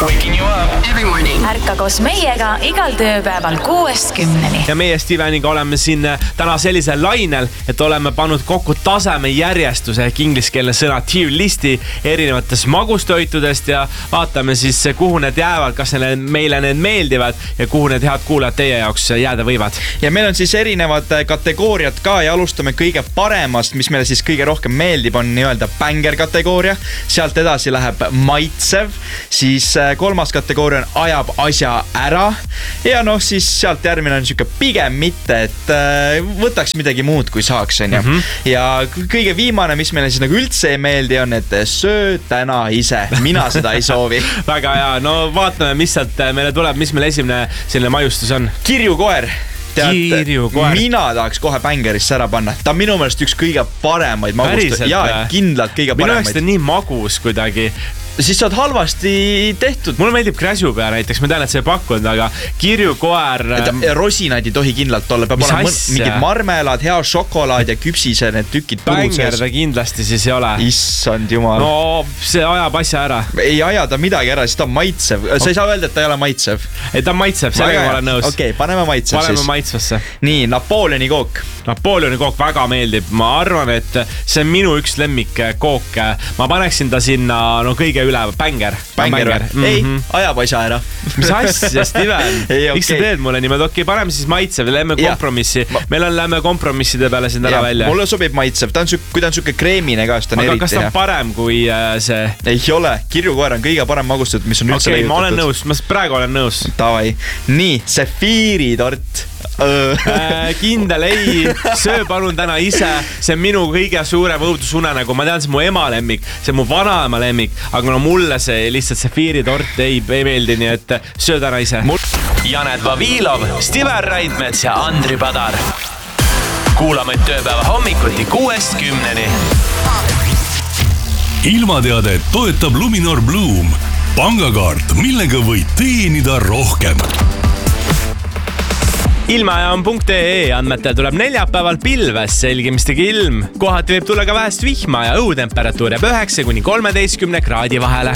Waking you up every morning. Ärka koos meiega igal tööpäeval 6-10. Ja meie Steveniga oleme siin täna sellisel lainel, et oleme pannud kokku taseme järjestuse ehk ingliskeelne sõna tier listi erinevatest magustoitudest ja vaatame siis, kuhu need jäävad, kas meile need meeldivad ja kuhu need head kuulajad teie jaoks jääda võivad. Ja meil on siis erinevad kategooriad ka ja alustame kõige paremast, mis meile siis kõige rohkem meeldib, on nii-öelda banger kategooria. Sealt edasi läheb maitsev, siis kolmas kategooria on ajab asja ära ja siis sealt järgmine on siuke pigem mitte, et võtaks midagi muud kui saaks, on ju. Ja kõige viimane, mis meile siis nagu üldse ei meeldi, on, et söö täna ise. Mina seda ei soovi. Väga hea, no vaatame, mis sealt meile tuleb, mis meil esimene selline maiustus on. Kirjukoer. Mina tahaks kohe bängerisse ära panna. Ta on minu meelest üks kõige paremaid magust. Ja kindlalt kõige paremaid. Minu jaoks ta nii magus kuidagi. Siis sa oled halvasti tehtud. Mulle meeldib kräsupea näiteks, ma tean, et see ei pakkunud, aga kirjukoer... Rosinaid ei tohi kindlalt olla, peab olema mingid marmelad, hea šokolaad ja küpsise need tükid. Bänger ta kindlasti siis ei ole. Issand jumal. No see ajab asja ära. Ei aja ta midagi ära, siis ta on maitsev. Sa ei saa öelda, et ta ei ole maitsev. Ei, ta on maitsev, sellega ma olen nõus. Okei, paneme maitsev siis. Paneme maitsvasse. Nii, Napoleoni kook. Napoleoni kook väga meeldib. Ma arvan, et see on minu üks lemmik kook. Ma paneksin ta sinna kõige üle Banger. Ei, ajab asja ära. Mis asja, Steven? Miks sa teed mulle niimoodi? Okei, paneme siis maitsev, lähme kompromissi. Meil on lähme kompromisside peale siin täna välja. Mulle sobib maitsev, kui ta on siuke kreemine ka, siis ta on eriti. Aga kas ta on parem kui see? Ei ole, kirjukoer on kõige parem magustatud, mis on üldse leiutatud. Okei, ma olen nõus, ma praegu olen nõus. Tavai. Nii, sefiiritort. Kindel ei, söö palun täna ise. See on minu kõige suurem õudusunenägu. Ma tean, see on mu ema lemmik, see on mu vanaema lemmik, aga mulle see lihtsalt sefiiritort ei meeldi, nii et söö täna ise. Janet Vavilov, Steven Raidmets ja Andri Padar. Kuulame tööpäeva hommikuti 6-10. Ilmateade toetab Luminor Bloom. Pangakaart, millega võid teenida rohkem. Ilmajaam.ee andmetel tuleb neljapäeval pilves selgimistega ilm. Kohati võib tulla ka vähest vihma ja õhutemperatuur jääb 9-13 kraadi vahele.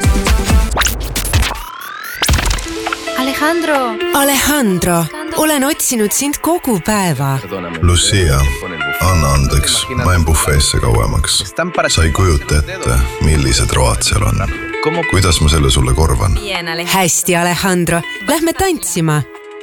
Alejandro, olen otsinud sind kogu päeva. Lucia, anna andeks, ma jäin bufeesse kauemaks. Sa ei kujuta ette, millised road seal on. Kuidas ma selle sulle korvan? Hästi, Alejandro, lähme tantsima.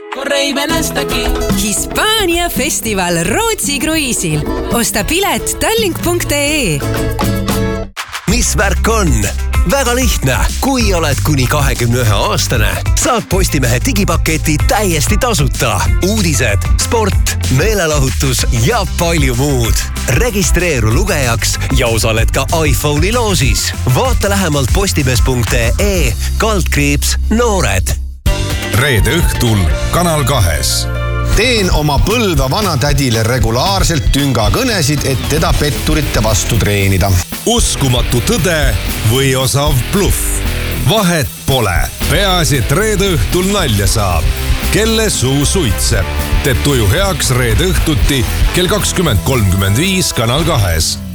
Hispaania festival Rootsi kruiisil. Osta pilet tallink.ee. Mis värk on? Väga lihtne. Kui oled kuni 21-aastane, saad Postimehe digipaketi täiesti tasuta. Uudised, sport, meelelahutus ja palju muud. Registreeru lugejaks ja osaled ka iPhone'i loosis. Vaata lähemalt postimees.ee /noored. Reede õhtul Kanal 2. Teen oma Põlva vanatädile regulaarselt tüngakõnesid, et teda petturite vastu treenida. Uskumatu tõde või osav bluff. Vahet pole. Peaasi, et reede õhtul nalja saab. Kelle suu suitseb. Teed tuju heaks reede õhtuti kell 20:35 Kanal 2.